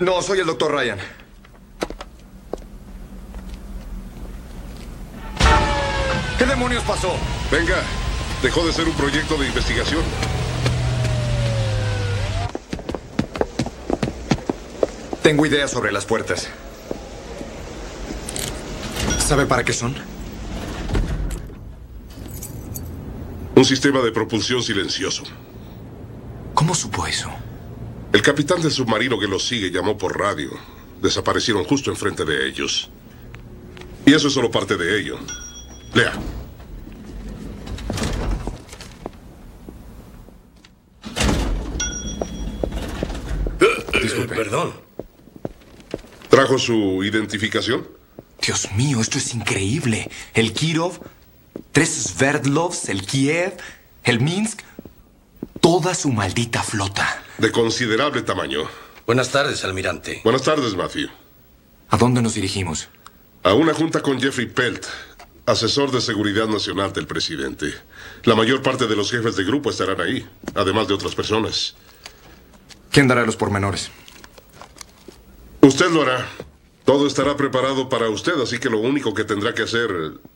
No, soy el Dr. Ryan. ¿Qué demonios pasó? Venga, dejó de ser un proyecto de investigación. Tengo ideas sobre las puertas. ¿Sabe para qué son? Un sistema de propulsión silencioso. ¿Cómo supo eso? El capitán del submarino que los sigue llamó por radio. Desaparecieron justo enfrente de ellos. Y eso es solo parte de ello. Lea. Disculpe. Perdón. ¿Trajo su identificación? Dios mío, esto es increíble. El Kirov, 3 Sverdlovs, el Kiev, el Minsk. Toda su maldita flota. De considerable tamaño. Buenas tardes, almirante. Buenas tardes, Matthew. ¿A dónde nos dirigimos? A una junta con Jeffrey Pelt, asesor de seguridad nacional del presidente. La mayor parte de los jefes de grupo estarán ahí, además de otras personas. ¿Quién dará los pormenores? Usted lo hará. Todo estará preparado para usted, así que lo único que tendrá que hacer...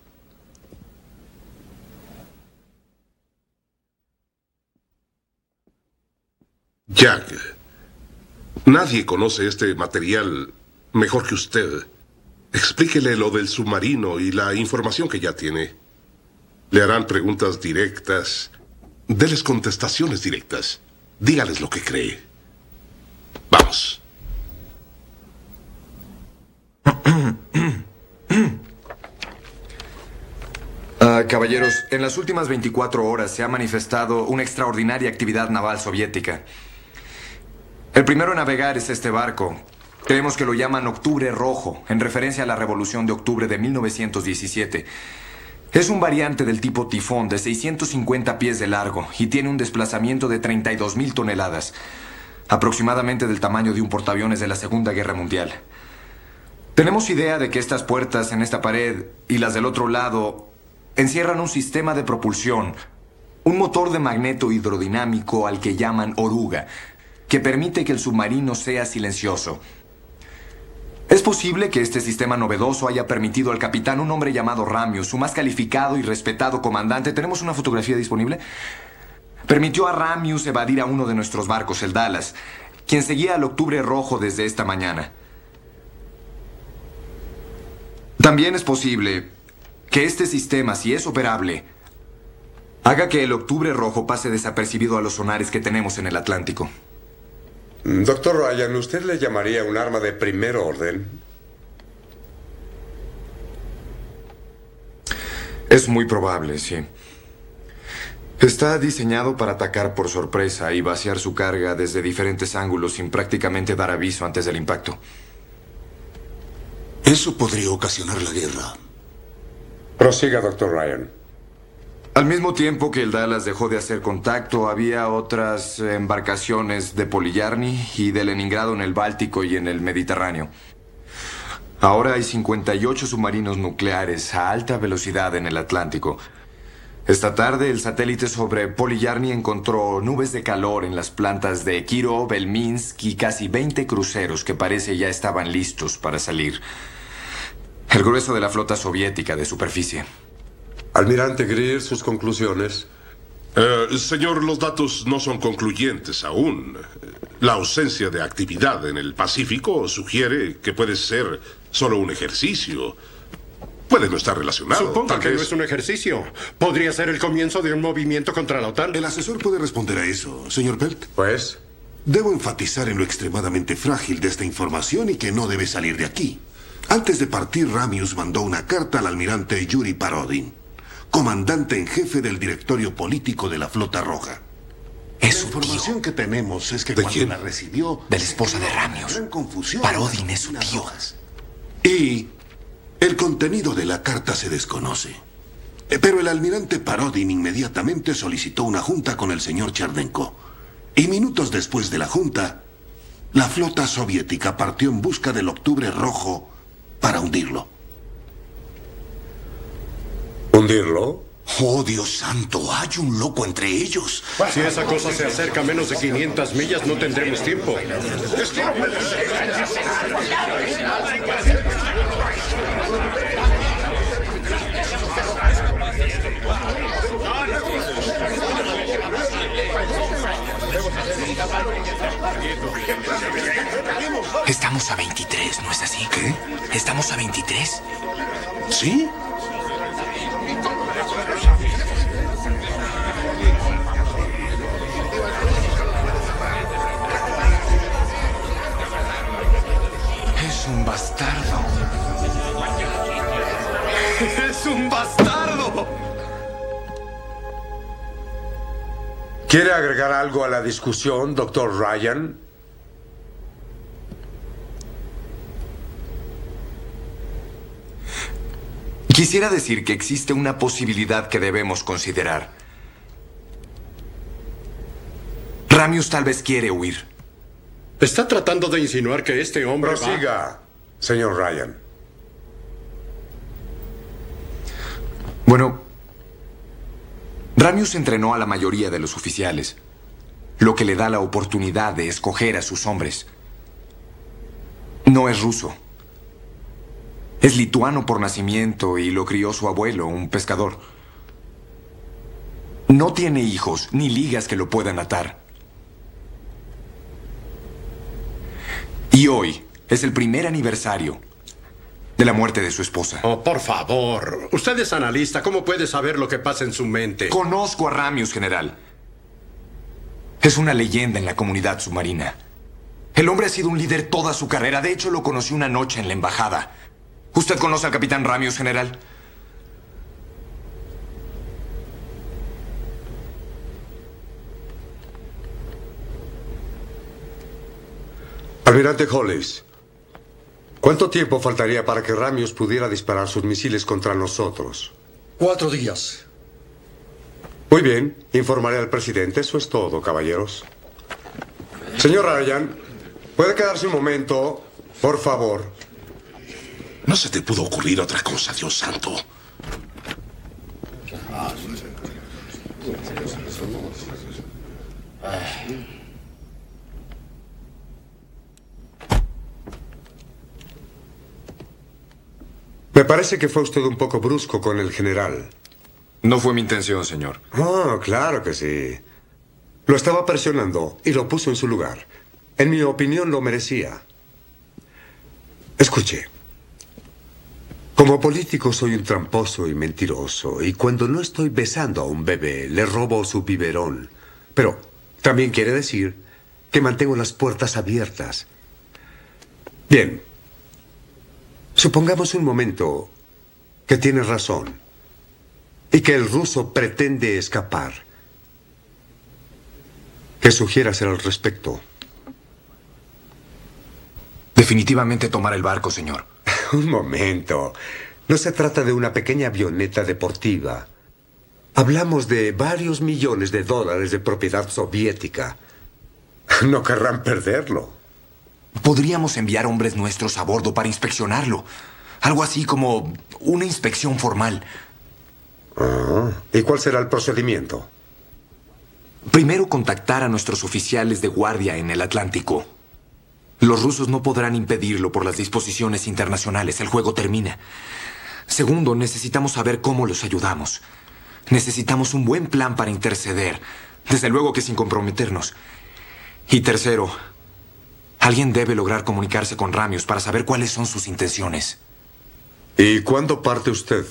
Jack, nadie conoce este material mejor que usted. Explíquele lo del submarino y la información que ya tiene. Le harán preguntas directas. Déles contestaciones directas. Dígales lo que cree. Vamos. Caballeros, en las últimas 24 horas se ha manifestado una extraordinaria actividad naval soviética. El primero en navegar es este barco. Creemos que lo llaman Octubre Rojo, en referencia a la Revolución de Octubre de 1917. Es un variante del tipo Tifón de 650 pies de largo y tiene un desplazamiento de 32,000 toneladas, aproximadamente del tamaño de un portaaviones de la Segunda Guerra Mundial. Tenemos idea de que estas puertas en esta pared y las del otro lado encierran un sistema de propulsión, un motor de magneto hidrodinámico al que llaman oruga, que permite que el submarino sea silencioso. Es posible que este sistema novedoso haya permitido al capitán, un hombre llamado Ramius, su más calificado y respetado comandante. ¿Tenemos una fotografía disponible? Permitió a Ramius evadir a uno de nuestros barcos, el Dallas, quien seguía al Octubre Rojo desde esta mañana. También es posible que este sistema, si es operable, haga que el Octubre Rojo pase desapercibido a los sonares que tenemos en el Atlántico. Doctor Ryan, ¿usted le llamaría un arma de primer orden? Es muy probable, sí. Está diseñado para atacar por sorpresa y vaciar su carga desde diferentes ángulos sin prácticamente dar aviso antes del impacto. Eso podría ocasionar la guerra. Prosiga, doctor Ryan. Al mismo tiempo que el Dallas dejó de hacer contacto, había otras embarcaciones de Polillarny y de Leningrado en el Báltico y en el Mediterráneo. Ahora hay 58 submarinos nucleares a alta velocidad en el Atlántico. Esta tarde, el satélite sobre Polillarny encontró nubes de calor en las plantas de Kirov, el Minsk y casi 20 cruceros que parece ya estaban listos para salir. El grueso de la flota soviética de superficie. Almirante Greer, sus conclusiones. Señor, los datos no son concluyentes aún. La ausencia de actividad en el Pacífico sugiere que puede ser solo un ejercicio. Puede no estar relacionado. Supongo que no es un ejercicio. Podría ser el comienzo de un movimiento contra la OTAN. El asesor puede responder a eso, señor Pelt. Pues, Debo enfatizar en lo extremadamente frágil de esta información y que no debe salir de aquí. Antes de partir, Ramius mandó una carta al almirante Yuri Parodin, comandante en jefe del directorio político de la Flota Roja. Es La su información tío. que tenemos es que ¿De cuando quién? la recibió... De la esposa de se creó una Ramius. gran confusión. Parodin es su Unas tío. hojas. Y el contenido de la carta se desconoce. Pero el almirante Parodin inmediatamente solicitó una junta con el señor Cherdenko. Y minutos después de la junta, la flota soviética partió en busca del Octubre Rojo para hundirlo. ¿hundirlo? Oh, Dios santo, hay un loco entre ellos. Si esa cosa se acerca a menos de 500 millas, no tendremos tiempo. Estamos a 23, ¿no es así? ¿Qué? ¿Estamos a 23? ¿Sí? Es un bastardo. ¡Es un bastardo! ¿Quiere agregar algo a la discusión, doctor Ryan? Quisiera decir que existe una posibilidad que debemos considerar. Ramius tal vez quiere huir. ¿Está tratando de insinuar que este hombre va...? Prosiga, señor Ryan. Bueno, Ramius entrenó a la mayoría de los oficiales, lo que le da la oportunidad de escoger a sus hombres. No es ruso. Es lituano por nacimiento y lo crió su abuelo, un pescador. No tiene hijos ni ligas que lo puedan atar. Y hoy es el primer aniversario de la muerte de su esposa. Oh, por favor. Usted es analista. ¿Cómo puede saber lo que pasa en su mente? Conozco a Ramius, general. Es una leyenda en la comunidad submarina. El hombre ha sido un líder toda su carrera. De hecho, lo conocí una noche en la embajada. ¿Usted conoce al capitán Ramius, general? Almirante Hollis, ¿cuánto tiempo faltaría para que Ramius pudiera disparar sus misiles contra nosotros? 4 días. Muy bien, informaré al presidente. Eso es todo, caballeros. Señor Ryan, ¿puede quedarse un momento, por favor? ¿No se te pudo ocurrir otra cosa, Dios santo? Me parece que fue usted un poco brusco con el general. No fue mi intención, señor. Oh, claro que sí. Lo estaba presionando y lo puso en su lugar. En mi opinión, lo merecía. Escuche. Como político soy un tramposo y mentiroso, y cuando no estoy besando a un bebé, le robo su biberón. Pero también quiere decir que mantengo las puertas abiertas. Bien. Supongamos un momento que tiene razón y que el ruso pretende escapar. ¿Qué sugiere hacer al respecto? Definitivamente tomar el barco, señor. Un momento. No se trata de una pequeña avioneta deportiva. Hablamos de varios millones de dólares de propiedad soviética. No querrán perderlo. Podríamos enviar hombres nuestros a bordo para inspeccionarlo. Algo así como una inspección formal. ¿Y cuál será el procedimiento? Primero, contactar a nuestros oficiales de guardia en el Atlántico. Los rusos no podrán impedirlo por las disposiciones internacionales. El juego termina. Segundo, necesitamos saber cómo los ayudamos. Necesitamos un buen plan para interceder. Desde luego que sin comprometernos. Y tercero, alguien debe lograr comunicarse con Ramius para saber cuáles son sus intenciones. ¿Y cuándo parte usted?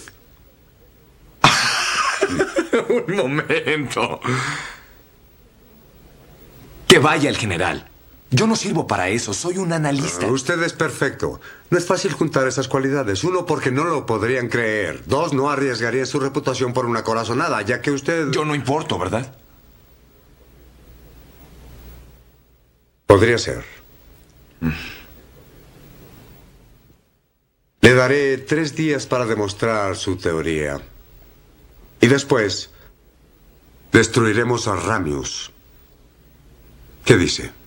Un momento. Que vaya el general. Yo no sirvo para eso, soy un analista. Usted es perfecto. No es fácil juntar esas cualidades. Uno, porque no lo podrían creer. Dos, no arriesgaría su reputación por una corazonada, ya que usted... Yo no importo, ¿verdad? Podría ser. Le daré 3 días para demostrar su teoría. Y después, destruiremos a Ramius. ¿Qué dice?